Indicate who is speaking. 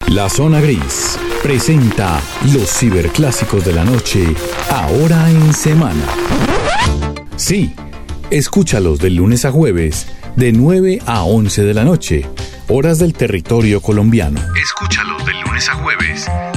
Speaker 1: La Zona Gris presenta los ciberclásicos de la noche, ahora en semana. Sí, escúchalos de lunes a jueves, de 9 a 11 de la noche, horas del territorio colombiano. Escúchalos de lunes a jueves,